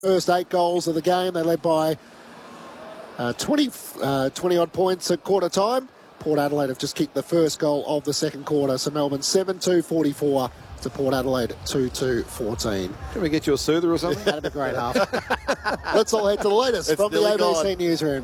First 8 goals of the game. They led by 20-odd points at quarter time. Port Adelaide have just kicked the first goal of the second quarter. So Melbourne 7-2-44 to Port Adelaide 2-2-14. Can we get you a soother or something? That'd be a great half. Let's all head to the latest from the ABC newsroom.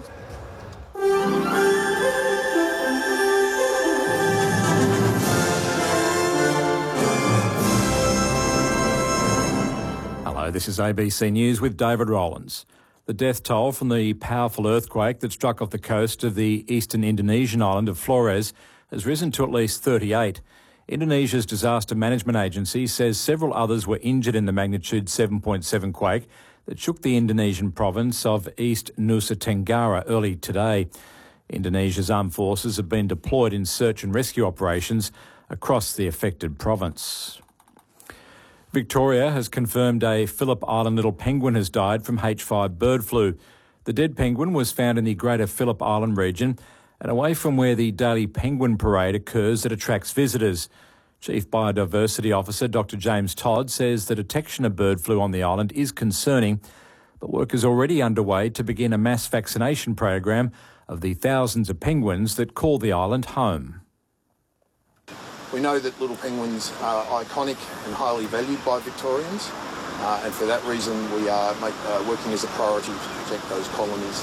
Hello, this is ABC News with David Rowlands. The death toll from the powerful earthquake that struck off the coast of the eastern Indonesian island of Flores has risen to at least 38. Indonesia's Disaster Management Agency says several others were injured in the magnitude 7.7 quake that shook the Indonesian province of East Nusa Tenggara early today. Indonesia's armed forces have been deployed in search and rescue operations across the affected province. Victoria has confirmed a Phillip Island little penguin has died from H5 bird flu. The dead penguin was found in the Greater Phillip Island region and away from where the daily penguin parade occurs that attracts visitors. Chief Biodiversity Officer Dr James Todd says the detection of bird flu on the island is concerning, but work is already underway to begin a mass vaccination program of the thousands of penguins that call the island home. We know that little penguins are iconic and highly valued by Victorians, and for that reason we are working as a priority to protect those colonies.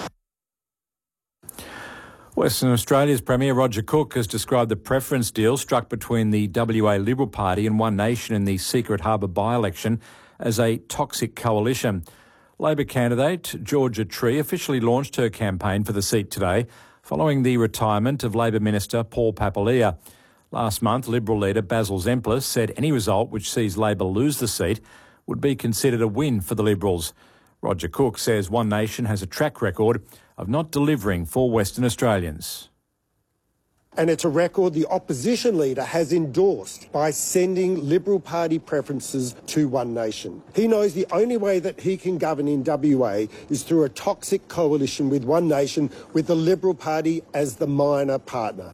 Western Australia's Premier Roger Cook has described the preference deal struck between the WA Liberal Party and One Nation in the Secret Harbour by-election as a toxic coalition. Labor candidate Georgia Tree officially launched her campaign for the seat today following the retirement of Labor Minister Paul Papalia. Last month, Liberal leader Basil Zemplis said any result which sees Labor lose the seat would be considered a win for the Liberals. Roger Cook says One Nation has a track record of not delivering for Western Australians. And it's a record the opposition leader has endorsed by sending Liberal Party preferences to One Nation. He knows the only way that he can govern in WA is through a toxic coalition with One Nation, with the Liberal Party as the minor partner.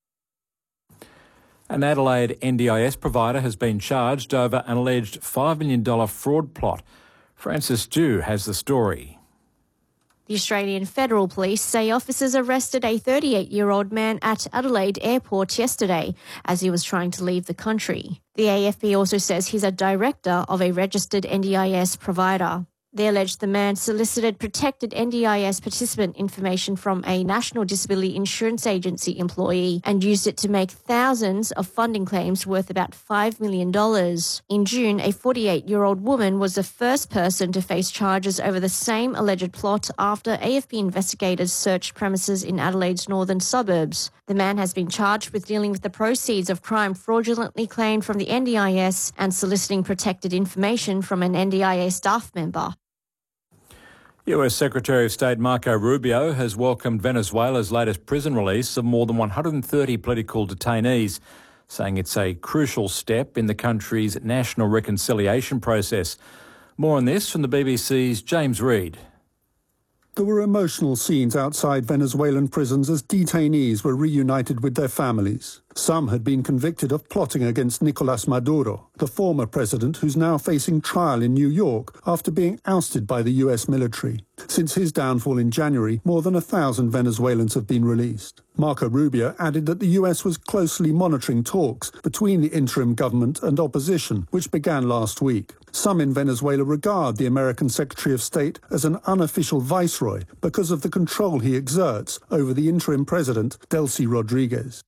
An Adelaide NDIS provider has been charged over an alleged $5 million fraud plot. Francis Dew has the story. The Australian Federal Police say officers arrested a 38-year-old man at Adelaide Airport yesterday as he was trying to leave the country. The AFP also says he's a director of a registered NDIS provider. They allege the man solicited protected NDIS participant information from a National Disability Insurance Agency employee and used it to make thousands of funding claims worth about $5 million. In June, a 48-year-old woman was the first person to face charges over the same alleged plot after AFP investigators searched premises in Adelaide's northern suburbs. The man has been charged with dealing with the proceeds of crime fraudulently claimed from the NDIS and soliciting protected information from an NDIS staff member. US Secretary of State Marco Rubio has welcomed Venezuela's latest prison release of more than 130 political detainees, saying it's a crucial step in the country's national reconciliation process. More on this from the BBC's James Reid. There were emotional scenes outside Venezuelan prisons as detainees were reunited with their families. Some had been convicted of plotting against Nicolas Maduro, the former president who's now facing trial in New York after being ousted by the US military. Since his downfall in January, more than 1,000 Venezuelans have been released. Marco Rubio added that the US was closely monitoring talks between the interim government and opposition, which began last week. Some in Venezuela regard the American Secretary of State as an unofficial viceroy because of the control he exerts over the interim president, Delcy Rodriguez.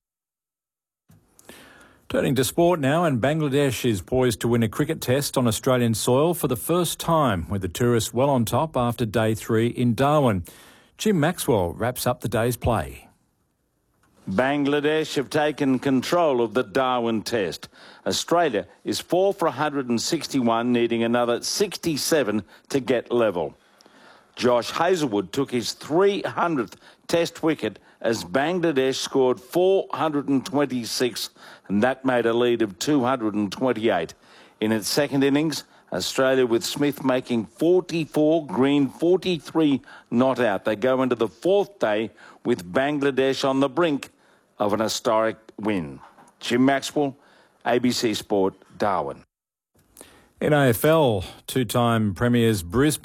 Turning to sport now, and Bangladesh is poised to win a cricket test on Australian soil for the first time, with the tourists well on top after day 3 in Darwin. Jim Maxwell wraps up the day's play. Bangladesh have taken control of the Darwin Test. Australia is 4 for 161, needing another 67 to get level. Josh Hazlewood took his 300th Test wicket as Bangladesh scored 426, and that made a lead of 228. In its second innings, Australia with Smith making 44, Green 43 not out. They go into the fourth day with Bangladesh on the brink of an historic win. Jim Maxwell, ABC Sport, Darwin. In AFL, two-time premiers Brisbane